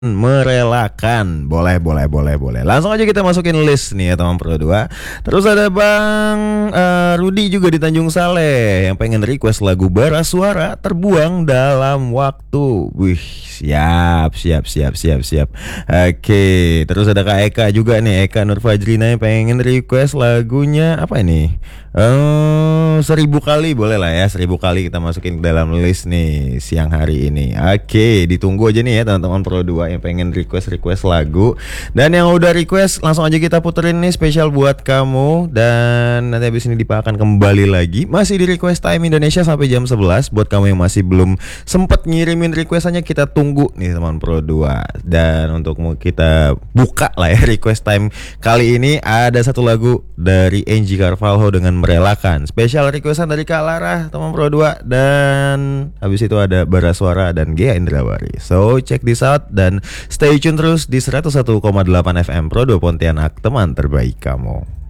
merelakan. Boleh. Langsung aja kita masukin list nih ya teman Pro 2. Terus ada Bang Rudi juga di Tanjung Saleh yang pengen request lagu Bara Suara Terbuang Dalam Waktu. Wih, siap. Oke, terus ada Kak Eka juga nih, Eka Nur Fajrina yang pengen request lagunya apa ini? 1000 kali boleh lah ya, 1000 kali kita masukin ke dalam list nih siang hari ini. Oke, ditunggu aja nih ya teman-teman Pro 2 yang pengen request lagu. Dan yang udah request langsung aja kita puterin nih spesial buat kamu. Dan nanti habis ini Dipa akan kembali lagi masih di Request Time Indonesia sampai jam 11. Buat kamu yang masih belum sempat ngirimin requestannya, kita tunggu nih teman Pro 2. Dan untuk kita buka lah ya Request Time kali ini, ada satu lagu dari Angie Carvalho dengan Merelakan. Spesial requestan dari Kak Lara teman Pro 2. Dan habis itu ada Bara Suara dan Gea Indrawari. So check this out dan stay tune terus di 101,8 FM Pro 2 Pontianak, teman terbaik kamu.